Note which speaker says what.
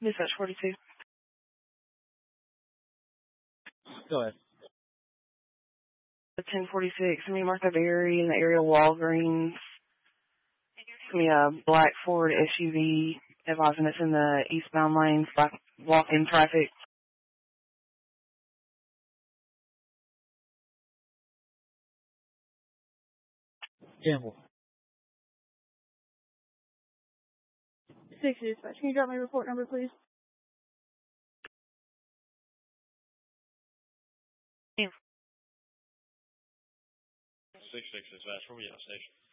Speaker 1: Dispatch 42.
Speaker 2: Go ahead.
Speaker 1: 1046. I mean, Martha Berry in the area of Walgreens. I mean, a black Ford SUV, advising it's in the eastbound lane, walk-in traffic.
Speaker 2: Campbell.
Speaker 3: 6 Dispatch. Can you drop my report number, please?
Speaker 4: Yeah. 6 Dispatch. Where are we at, station?